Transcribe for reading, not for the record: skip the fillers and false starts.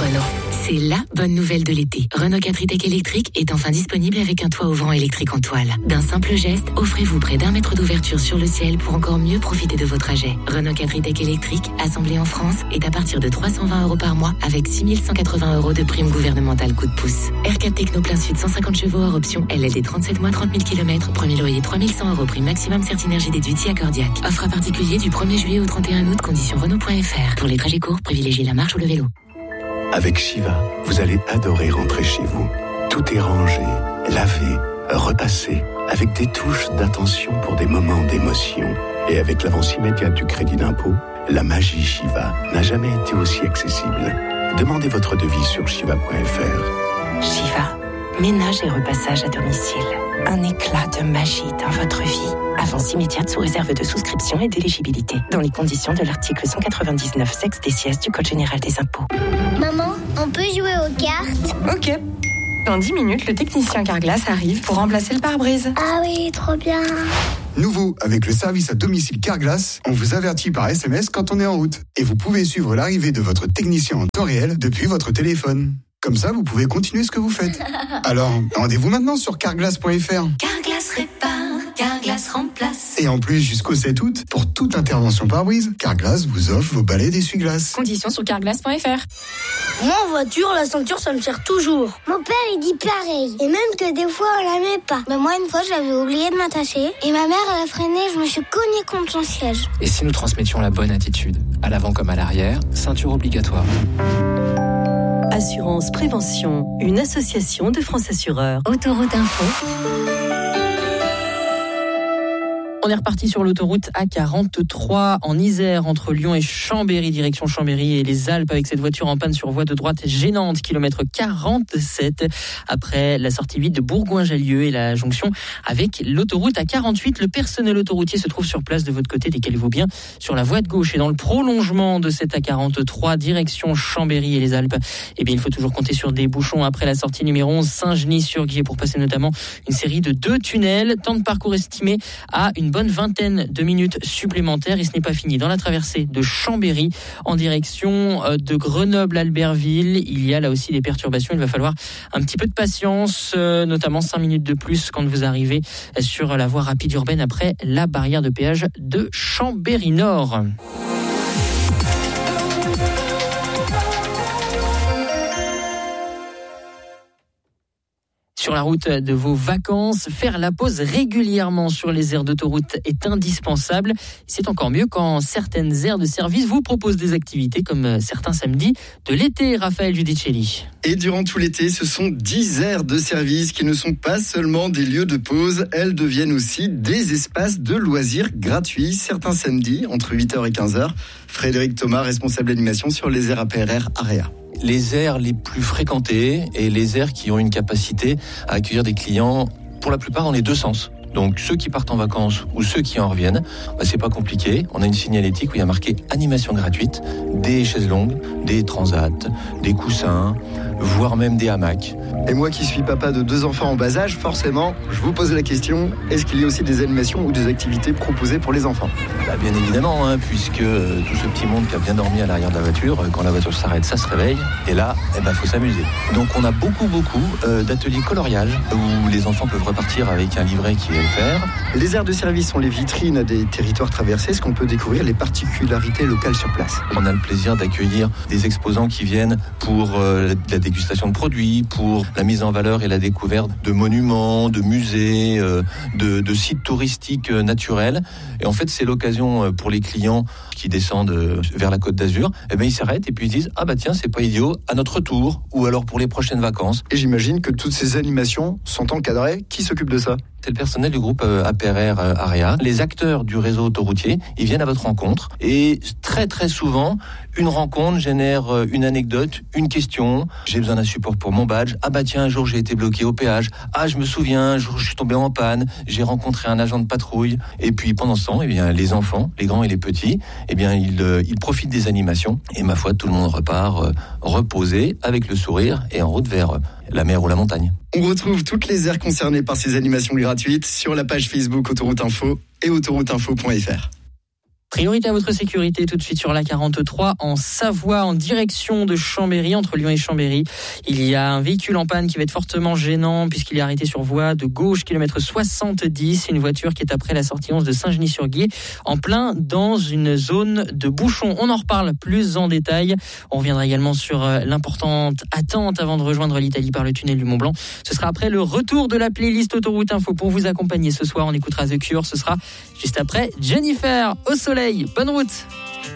Renault. C'est la bonne nouvelle de l'été. Renault 4 e-Tech électrique est enfin disponible avec un toit ouvrant électrique en toile. D'un simple geste, offrez-vous près d'1 mètre d'ouverture sur le ciel pour encore mieux profiter de vos trajets. Renault 4 e-Tech électrique, assemblé en France, est à partir de 320 € par mois avec 6 180 € de prime gouvernementale coup de pouce. R4 Techno plein sud 150 chevaux hors option, LLD 37 mois 30 000 km, premier loyer 3100 € prime maximum Certinergie déduite si accordiaque. Offre à particulier du 1er juillet au 31 août, conditions Renault.fr. Pour les trajets courts, privilégiez la marche ou le vélo. Avec Shiva, vous allez adorer rentrer chez vous. Tout est rangé, lavé, repassé, avec des touches d'attention pour des moments d'émotion. Et avec l'avance immédiate du crédit d'impôt, la magie Shiva n'a jamais été aussi accessible. Demandez votre devis sur shiva.fr. Shiva, ménage et repassage à domicile. Un éclat de magie dans votre vie. Avance immédiate sous réserve de souscription et d'éligibilité. Dans les conditions de l'article 199 sexe des sièges du Code général des impôts. Maman, on peut jouer aux cartes? Ok. Dans 10 minutes, le technicien Carglass arrive pour remplacer le pare-brise. Ah oui, trop bien. Nouveau, avec le service à domicile Carglass, on vous avertit par SMS quand on est en route. Et vous pouvez suivre l'arrivée de votre technicien en temps réel depuis votre téléphone. Comme ça, vous pouvez continuer ce que vous faites. Alors, rendez-vous maintenant sur carglass.fr. Carglass répare, Carglass remplace. Et en plus, jusqu'au 7 août, pour toute intervention pare-brise, Carglass vous offre vos balais d'essuie-glace. Conditions sur carglass.fr. Moi, en voiture, la ceinture, ça me sert toujours. Mon père, il dit pareil. Et même que des fois, on la met pas. Mais moi, une fois, j'avais oublié de m'attacher. Et ma mère, elle a freiné, je me suis cognée contre son siège. Et si nous transmettions la bonne attitude, à l'avant comme à l'arrière, ceinture obligatoire. Assurance Prévention, une association de France Assureurs. Autoroute Info. On est reparti sur l'autoroute A43 en Isère entre Lyon et Chambéry, direction Chambéry et les Alpes avec cette voiture en panne sur voie de droite gênante, kilomètre 47 après la sortie vide de Bourgoin-Jallieu et la jonction avec l'autoroute A48. Le personnel autoroutier se trouve sur place de votre côté, décalez-vous bien sur la voie de gauche et dans le prolongement de cette A43 direction Chambéry et les Alpes. Eh bien, il faut toujours compter sur des bouchons après la sortie numéro 11 Saint-Genis-sur-Guiers pour passer notamment une série de 2 tunnels. Temps de parcours estimé à une bonne vingtaine de minutes supplémentaires et ce n'est pas fini. Dans la traversée de Chambéry en direction de Grenoble-Albertville, il y a là aussi des perturbations. Il va falloir un petit peu de patience, notamment 5 minutes de plus quand vous arrivez sur la voie rapide urbaine après la barrière de péage de Chambéry-Nord. Sur la route de vos vacances, faire la pause régulièrement sur les aires d'autoroute est indispensable. C'est encore mieux quand certaines aires de service vous proposent des activités comme certains samedis de l'été. Raphaël Giudicelli. Et durant tout l'été, ce sont 10 aires de service qui ne sont pas seulement des lieux de pause, elles deviennent aussi des espaces de loisirs gratuits, certains samedis entre 8h et 15h. Frédéric Thomas, responsable d'animation sur les aires APRR Area. Les aires les plus fréquentées et les aires qui ont une capacité à accueillir des clients, pour la plupart dans les deux sens. Donc ceux qui partent en vacances ou ceux qui en reviennent, c'est pas compliqué. On a une signalétique où il y a marqué animation gratuite, des chaises longues, des transats, des coussins, voire même des hamacs. Et moi qui suis papa de 2 enfants en bas âge, forcément, je vous pose la question, est-ce qu'il y a aussi des animations ou des activités proposées pour les enfants ? Bien évidemment, puisque tout ce petit monde qui a bien dormi à l'arrière de la voiture, quand la voiture s'arrête, ça se réveille, et là, faut s'amuser. Donc on a beaucoup d'ateliers coloriage où les enfants peuvent repartir avec un livret qui est offert. Les aires de service sont les vitrines des territoires traversés. Est-ce qu'on peut découvrir les particularités locales sur place ? On a le plaisir d'accueillir des exposants qui viennent pour la dégustation de produits, pour la mise en valeur et la découverte de monuments, de musées, de sites touristiques naturels. Et en fait, c'est l'occasion pour les clients qui descendent vers la Côte d'Azur, ils s'arrêtent et puis ils disent « Ah bah tiens, c'est pas idiot, à notre tour » ou alors pour les prochaines vacances. Et j'imagine que toutes ces animations sont encadrées. Qui s'occupe de ça ? C'est le personnel du groupe APRR Area. Les acteurs du réseau autoroutier, ils viennent à votre rencontre et très très souvent, une rencontre génère une anecdote, une question. J'ai besoin d'un support pour mon badge. Ah bah tiens, un jour j'ai été bloqué au péage. Ah, je me souviens, un jour je suis tombé en panne. J'ai rencontré un agent de patrouille. Et puis pendant ce temps, les enfants, les grands et les petits, ils profitent des animations. Et ma foi, tout le monde repart reposé, avec le sourire et en route vers la mer ou la montagne. On retrouve toutes les aires concernées par ces animations gratuites sur la page Facebook Autoroute Info et autorouteinfo.fr. Priorité à votre sécurité tout de suite sur la 43 en Savoie, en direction de Chambéry, entre Lyon et Chambéry. Il y a un véhicule en panne qui va être fortement gênant puisqu'il est arrêté sur voie de gauche, kilomètre 70. Une voiture qui est après la sortie 11 de Saint-Genis-sur-Guiers, en plein dans une zone de bouchon. On en reparle plus en détail. On reviendra également sur l'importante attente avant de rejoindre l'Italie par le tunnel du Mont-Blanc. Ce sera après le retour de la playlist Autoroute Info pour vous accompagner ce soir. On écoutera The Cure. Ce sera juste après Jennifer au soleil. Bonne route.